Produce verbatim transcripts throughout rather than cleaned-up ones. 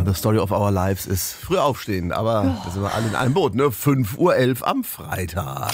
the story of our lives ist früh aufstehen, aber oh. da sind wir alle in einem Boot, ne? fünf Uhr elf am Freitag.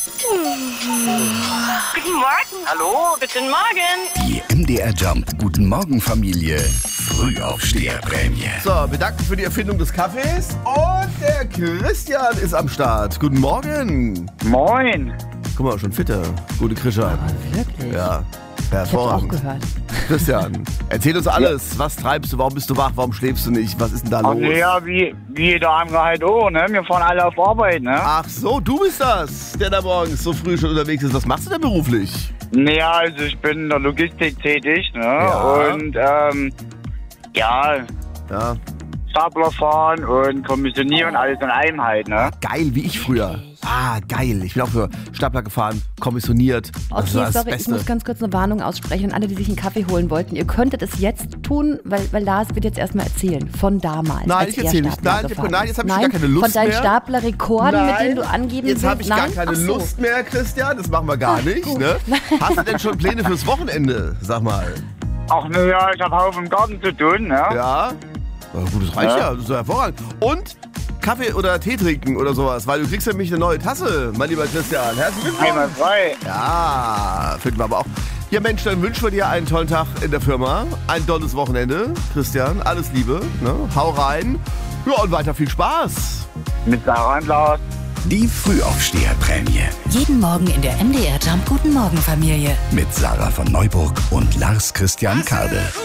Guten Morgen. Hallo, guten Morgen. Die M D R Jump Guten Morgen Familie Frühaufsteherprämie. So, wir danken für die Erfindung des Kaffees und der Christian ist am Start. Guten Morgen. Moin. Guck mal, schon fitter. Gute Krischer. Oh, wirklich? Ja, Ich hab's hervorragend. auch gehört. Christian, erzähl uns alles. Was treibst du? Warum bist du wach? Warum schläfst du nicht? Was ist denn da Ach, los? ja, wie, wie jeder andere halt auch, ne? Wir fahren alle auf Arbeit, ne? Ach so, du bist das, der da morgens so früh schon unterwegs ist. Was machst du denn beruflich? Naja, also ich bin in der Logistik tätig, ne? Ja. Und, ähm, ja, Ja. Stapler fahren und kommissionieren, alles in einem halt, ne? Geil, wie ich früher. Ah, geil. Ich bin auch für Stapler gefahren, kommissioniert. Das Okay, war das sorry, Beste. ich muss ganz kurz eine Warnung aussprechen an alle, die sich einen Kaffee holen wollten. Ihr könntet es jetzt tun, weil, weil Lars wird jetzt erstmal erzählen von damals. Nein, als ich er erzähl nicht. Stapler Nein, ich- gefahren nein, jetzt ist. hab ich gar keine Lust Von deinen mehr. Staplerrekorden, mit denen du angeben jetzt habe willst? ich gar Nein? keine Ach so. Lust mehr, Christian. Das machen wir gar nicht. Ne? Hast du denn schon Pläne fürs Wochenende? Sag mal. Ach, naja, ich hab Haufen im Garten zu tun, ne? Ja? Na gut, das reicht ja. Ja. Das ist ja hervorragend. Und Kaffee oder Tee trinken oder sowas, weil du kriegst nämlich eine neue Tasse, mein lieber Christian. Herzlich willkommen. Einmal frei. Ja, finden wir aber auch. Ja Mensch, dann wünschen wir dir einen tollen Tag in der Firma, ein tolles Wochenende. Christian, alles Liebe, ne? Hau rein. Ja, und weiter viel Spaß. Mit Sarah und Lars. Die Frühaufsteherprämie Jeden Morgen in der M D R Jump Guten Morgen Familie. mit Sarah von Neuburg und Lars Christian Kade.